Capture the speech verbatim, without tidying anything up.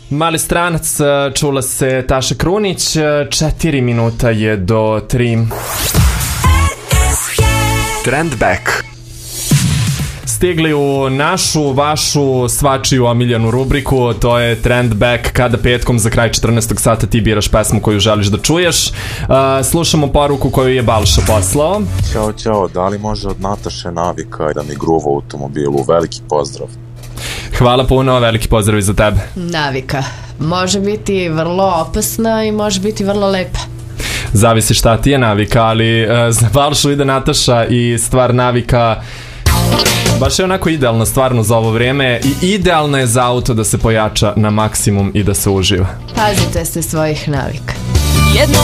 Mali stranac, čula se Taša Krunić, četiri minuta je do tri. Trend back. Stigli u našu, vašu, svačiju omiljenu rubriku, to je Trend Back, kada petkom za kraj četrnaestog sata ti biraš pesmu koju želiš da čuješ. Uh, slušamo poruku koju je Balša poslao. Ćao, ćao, da li može od Nataše Navika da mi gruva u automobilu? Veliki pozdrav. Hvala puno, veliki pozdrav i za tebe. Navika. Može biti vrlo opasna i može biti vrlo lepa. Zavisi šta ti je navika, ali uh, za Balšu ide Nataša i stvar navika baš je onako idealna stvarno za ovo vrijeme i idealna je za auto da se pojača na maksimum i da se uživa. Pazite se svojih navika. Jednom